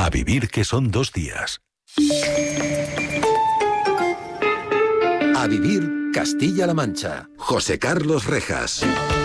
A vivir, que son 2 días. A vivir Castilla-La Mancha. José Carlos Rejas.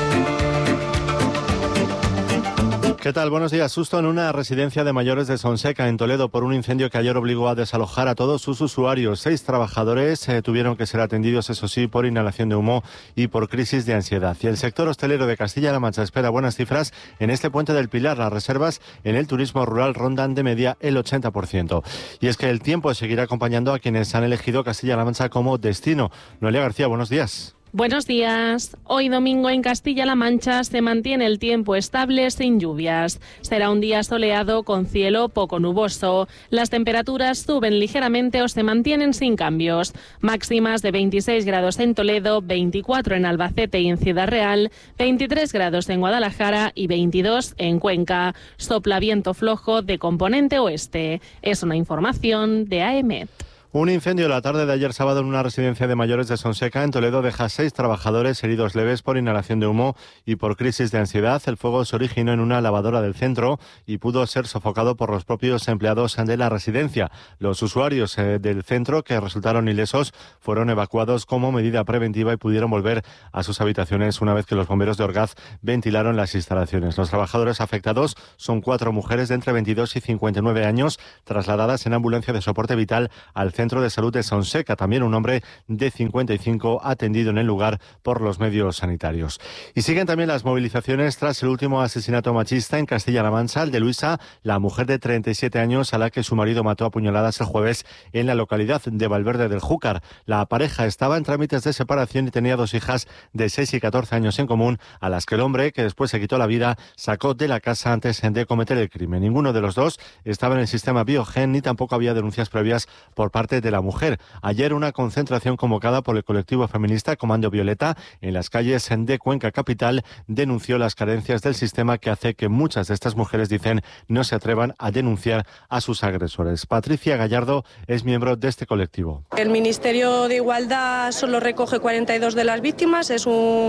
¿Qué tal? Buenos días. Susto en una residencia de mayores de Sonseca, en Toledo, por un incendio que ayer obligó a desalojar a todos sus usuarios. 6 trabajadores tuvieron que ser atendidos, eso sí, por inhalación de humo y por crisis de ansiedad. Y el sector hostelero de Castilla-La Mancha espera buenas cifras en este Puente del Pilar. Las reservas en el turismo rural rondan de media el 80%. Y es que el tiempo seguirá acompañando a quienes han elegido Castilla-La Mancha como destino. Noelia García, buenos días. Buenos días. Hoy domingo en Castilla-La Mancha se mantiene el tiempo estable sin lluvias. Será un día soleado con cielo poco nuboso. Las temperaturas suben ligeramente o se mantienen sin cambios. Máximas de 26 grados en Toledo, 24 en Albacete y en Ciudad Real, 23 grados en Guadalajara y 22 en Cuenca. Sopla viento flojo de componente oeste. Es una información de AEMET. Un incendio la tarde de ayer sábado en una residencia de mayores de Sonseca, en Toledo, deja 6 trabajadores heridos leves por inhalación de humo y por crisis de ansiedad. El fuego se originó en una lavadora del centro y pudo ser sofocado por los propios empleados de la residencia. Los usuarios del centro, que resultaron ilesos, fueron evacuados como medida preventiva y pudieron volver a sus habitaciones una vez que los bomberos de Orgaz ventilaron las instalaciones. Los trabajadores afectados son 4 mujeres de entre 22 y 59 años, trasladadas en ambulancia de soporte vital al Centro de Salud de Sonseca. También un hombre de 55 atendido en el lugar por los medios sanitarios. Y siguen también las movilizaciones tras el último asesinato machista en Castilla-La Mancha, el de Luisa, la mujer de 37 años a la que su marido mató a puñaladas el jueves en la localidad de Valverde del Júcar. La pareja estaba en trámites de separación y tenía 2 hijas de 6 y 14 años en común, a las que el hombre, que después se quitó la vida, sacó de la casa antes de cometer el crimen. Ninguno de los dos estaba en el sistema Biogen ni tampoco había denuncias previas por parte de la mujer. Ayer una concentración convocada por el colectivo feminista Comando Violeta en las calles de Cuenca capital denunció las carencias del sistema que hace que muchas de estas mujeres, dicen, no se atrevan a denunciar a sus agresores. Patricia Gallardo es miembro de este colectivo. El Ministerio de Igualdad solo recoge 42 de las víctimas. Es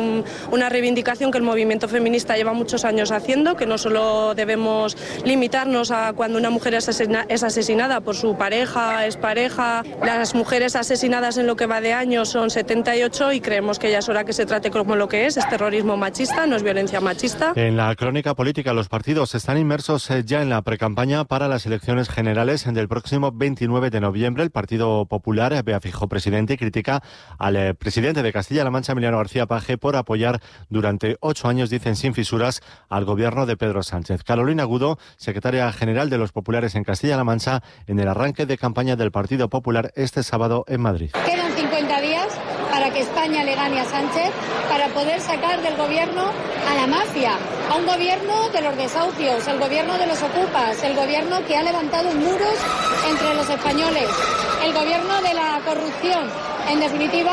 una reivindicación que el movimiento feminista lleva muchos años haciendo, que no solo debemos limitarnos a cuando una mujer es asesinada por su pareja, expareja. Las mujeres asesinadas en lo que va de año son 78 y creemos que ya es hora que se trate como lo que es terrorismo machista, no es violencia machista. En la crónica política, los partidos están inmersos ya en la precampaña para las elecciones generales del próximo 29 de noviembre. El Partido Popular ve a Feijóo presidente y critica al presidente de Castilla-La Mancha, Emiliano García Paje, por apoyar durante 8 años, dicen sin fisuras, al gobierno de Pedro Sánchez. Carolina Agudo, secretaria general de los populares en Castilla-La Mancha, en el arranque de campaña del Partido Popular este sábado en Madrid. Quedan 50 días para que España le gane a Sánchez, para poder sacar del gobierno a la mafia, a un gobierno de los desahucios, el gobierno de los ocupas, el gobierno que ha levantado muros entre los españoles, el gobierno de la corrupción. En definitiva,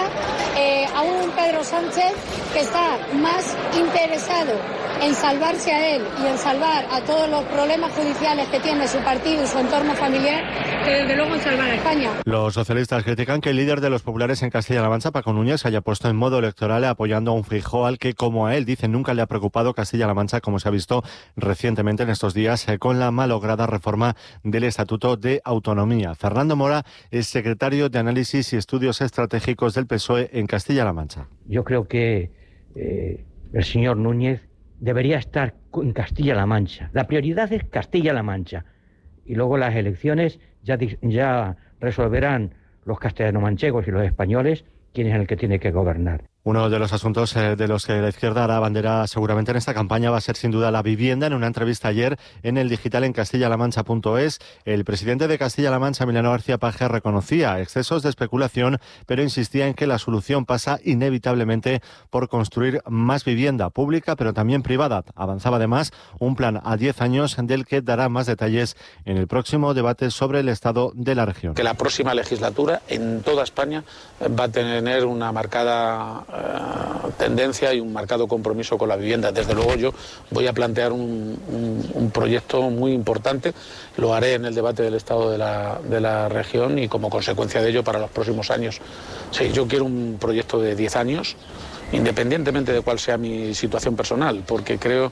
a un Pedro Sánchez que está más interesado en salvarse a él y en salvar a todos los problemas judiciales que tiene su partido y su entorno familiar, que desde luego en salvar a España. Los socialistas critican que el líder de los populares en Castilla-La Mancha, Paco Núñez, haya puesto en modo electoral apoyando a un Feijóo al que, como a él, dicen, nunca le ha preocupado Castilla-La Mancha, como se ha visto recientemente en estos días con la malograda reforma del Estatuto de Autonomía. Fernando Mora es secretario de Análisis y Estudios Estratégicos del PSOE en Castilla-La Mancha. Yo creo que el señor Núñez debería estar en Castilla-La Mancha. La prioridad es Castilla-La Mancha. Y luego las elecciones ya resolverán los castellano-manchegos y los españoles quién es el que tiene que gobernar. Uno de los asuntos de los que la izquierda hará bandera seguramente en esta campaña va a ser sin duda la vivienda. En una entrevista ayer en el digital en castillalamancha.es, el presidente de Castilla-La Mancha, Emiliano García Paje, reconocía excesos de especulación, pero insistía en que la solución pasa inevitablemente por construir más vivienda pública, pero también privada. Avanzaba además un plan a 10 años del que dará más detalles en el próximo debate sobre el estado de la región. Que la próxima legislatura en toda España va a tener una marcada tendencia y un marcado compromiso con la vivienda. Desde luego yo voy a plantear un proyecto muy importante, lo haré en el debate del estado de la región y como consecuencia de ello para los próximos años. Sí, yo quiero un proyecto de 10 años, independientemente de cuál sea mi situación personal, porque creo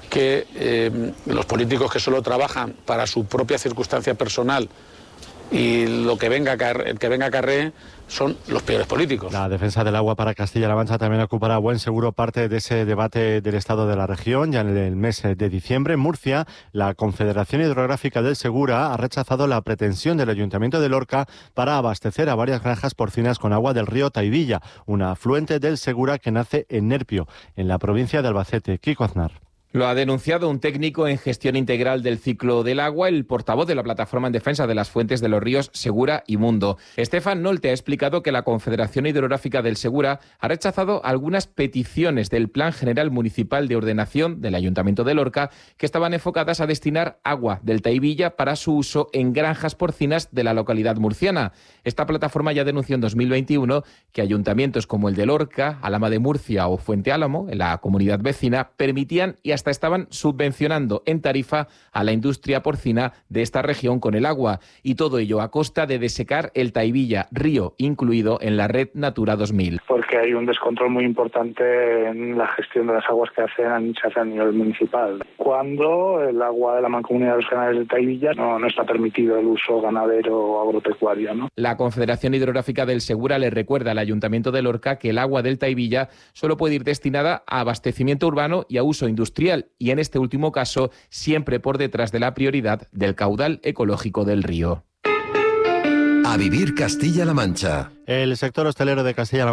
que los políticos que solo trabajan para su propia circunstancia personal y lo que venga acarree son los peores políticos. La defensa del agua para Castilla-La Mancha también ocupará buen seguro parte de ese debate del estado de la región. Ya en el mes de diciembre, en Murcia, la Confederación Hidrográfica del Segura ha rechazado la pretensión del Ayuntamiento de Lorca para abastecer a varias granjas porcinas con agua del río Taivilla, un afluente del Segura que nace en Nerpio, en la provincia de Albacete. Kiko Aznar. Lo ha denunciado un técnico en gestión integral del ciclo del agua, el portavoz de la Plataforma en Defensa de las Fuentes de los Ríos Segura y Mundo. Estefan Nolte ha explicado que la Confederación Hidrográfica del Segura ha rechazado algunas peticiones del Plan General Municipal de Ordenación del Ayuntamiento de Lorca que estaban enfocadas a destinar agua del Taivilla para su uso en granjas porcinas de la localidad murciana. Esta plataforma ya denunció en 2021 que ayuntamientos como el de Lorca, Alhama de Murcia o Fuente Álamo, en la comunidad vecina, permitían y hasta estaban subvencionando en tarifa a la industria porcina de esta región con el agua, y todo ello a costa de desecar el Taivilla, río incluido en la red Natura 2000. Porque hay un descontrol muy importante en la gestión de las aguas que se hace a nivel municipal. Cuando el agua de la Mancomunidad de los Canales del Taivilla no está permitido el uso ganadero o agropecuario, ¿no? La Confederación Hidrográfica del Segura le recuerda al Ayuntamiento de Lorca que el agua del Taivilla solo puede ir destinada a abastecimiento urbano y a uso industrial, y en este último caso siempre por detrás de la prioridad del caudal ecológico del río. A vivir Castilla-La Mancha. El sector hostelero de Castilla-La